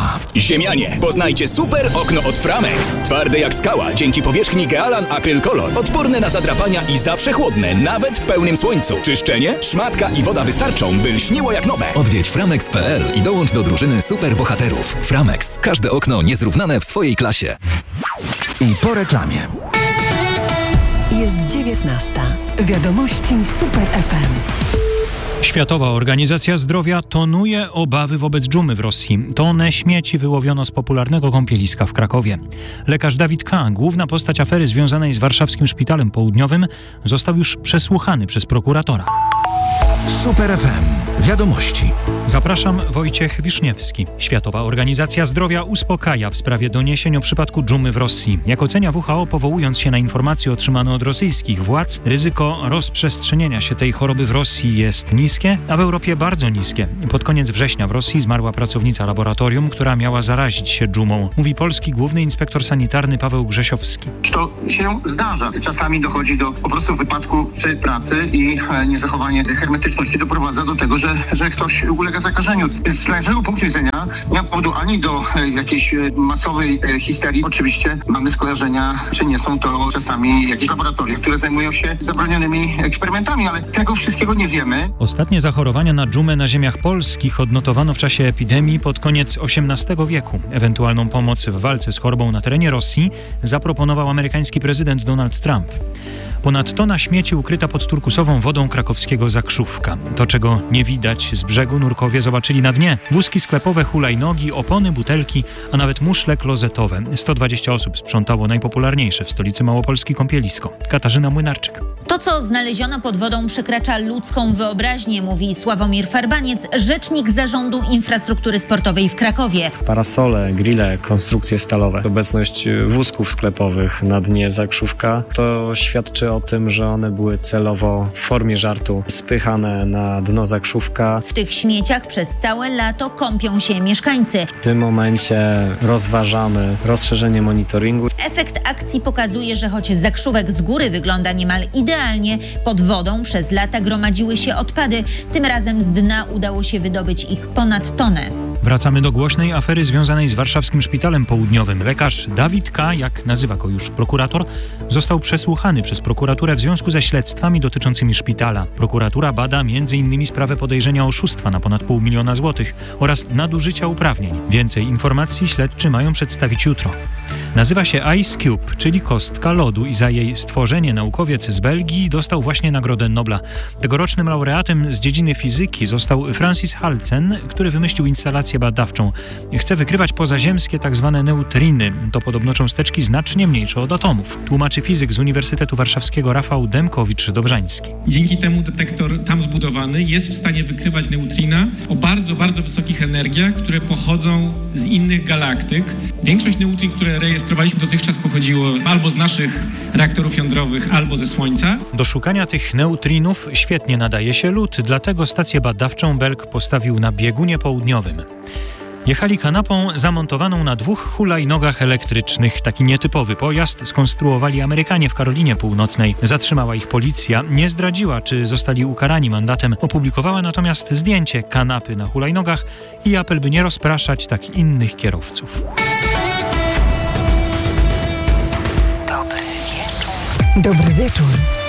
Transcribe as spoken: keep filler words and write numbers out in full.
Reklama. Ziemianie, poznajcie super okno od Framex. Twarde jak skała, dzięki powierzchni Gealan Acryl Color. Odporne na zadrapania i zawsze chłodne, nawet w pełnym słońcu. Czyszczenie, szmatka i woda wystarczą, by lśniło jak nowe. Odwiedź framex kropka p l i dołącz do drużyny super bohaterów. Framex. Każde okno niezrównane w swojej klasie. I po reklamie. Jest dziewiętnasta. Wiadomości Super F M. Światowa Organizacja Zdrowia tonuje obawy wobec dżumy w Rosji. Tonę śmieci wyłowiono z popularnego kąpieliska w Krakowie. Lekarz Dawid K., główna postać afery związanej z warszawskim szpitalem południowym, został już przesłuchany przez prokuratora. Super F M. Wiadomości. Zapraszam, Wojciech Wiszniewski. Światowa Organizacja Zdrowia uspokaja w sprawie doniesień o przypadku dżumy w Rosji. Jak ocenia W H O, powołując się na informacje otrzymane od rosyjskich władz, ryzyko rozprzestrzenienia się tej choroby w Rosji jest niskie, a w Europie bardzo niskie. Pod koniec września w Rosji zmarła pracownica laboratorium, która miała zarazić się dżumą. Mówi polski główny inspektor sanitarny Paweł Grzesiowski. To się zdarza. Czasami dochodzi do po prostu wypadku przy pracy i niezachowanie hermetyczności doprowadza do tego, że, że ktoś ulega zakażeniu. Z naszego punktu widzenia nie ma powodu ani do jakiejś masowej histerii. Oczywiście mamy skojarzenia, czy nie są to czasami jakieś laboratoria, które zajmują się zabronionymi eksperymentami, ale tego wszystkiego nie wiemy. Ostatnie zachorowania na dżumę na ziemiach polskich odnotowano w czasie epidemii pod koniec osiemnastego wieku. Ewentualną pomoc w walce z chorobą na terenie Rosji zaproponował amerykański prezydent Donald Trump. Ponad tona śmieci ukryta pod turkusową wodą krakowskiego Zakrzówka. To, czego nie widać z brzegu, nurkowie zobaczyli na dnie. Wózki sklepowe, hulajnogi, opony, butelki, a nawet muszle klozetowe. sto dwadzieścia osób sprzątało najpopularniejsze w stolicy Małopolski kąpielisko. Katarzyna Młynarczyk. To, co znaleziono pod wodą, przekracza ludzką wyobraźnię, mówi Sławomir Farbaniec, rzecznik Zarządu Infrastruktury Sportowej w Krakowie. Parasole, grille, konstrukcje stalowe. Obecność wózków sklepowych na dnie Zakrzówka to świadczy o tym, że one były celowo w formie żartu spychane na dno Zakrzówka. W tych śmieciach przez całe lato kąpią się mieszkańcy. W tym momencie rozważamy rozszerzenie monitoringu. Efekt akcji pokazuje, że choć Zakrzówek z góry wygląda niemal idealnie, pod wodą przez lata gromadziły się odpady. Tym razem z dna udało się wydobyć ich ponad tonę. Wracamy do głośnej afery związanej z warszawskim szpitalem południowym. Lekarz Dawid K., jak nazywa go już prokurator, został przesłuchany przez prokuraturę w związku ze śledztwami dotyczącymi szpitala. Prokuratura bada między innymi sprawę podejrzenia oszustwa na ponad pół miliona złotych oraz nadużycia uprawnień. Więcej informacji śledczy mają przedstawić jutro. Nazywa się Ice Cube, czyli kostka lodu, i za jej stworzenie naukowiec z Belgii dostał właśnie Nagrodę Nobla. Tegorocznym laureatem z dziedziny fizyki został Francis Halcen, który wymyślił instalację badawczą. Chce wykrywać pozaziemskie tzw. neutriny. To podobno cząsteczki znacznie mniejsze od atomów. Tłumaczy fizyk z Uniwersytetu Warszawskiego Rafał Demkowicz-Dobrzański. Dzięki temu detektor tam zbudowany jest w stanie wykrywać neutrina o bardzo, bardzo wysokich energiach, które pochodzą z innych galaktyk. Większość neutrin, które rejestrowaliśmy dotychczas, pochodziło albo z naszych reaktorów jądrowych, albo ze Słońca. Do szukania tych neutrinów świetnie nadaje się lód, dlatego stację badawczą Belk postawił na biegunie południowym. Jechali kanapą zamontowaną na dwóch hulajnogach elektrycznych. Taki nietypowy pojazd skonstruowali Amerykanie w Karolinie Północnej. Zatrzymała ich policja. Nie zdradziła, czy zostali ukarani mandatem. Opublikowała natomiast zdjęcie kanapy na hulajnogach i apel, by nie rozpraszać tak innych kierowców. Dobry wieczór. Dobry wieczór.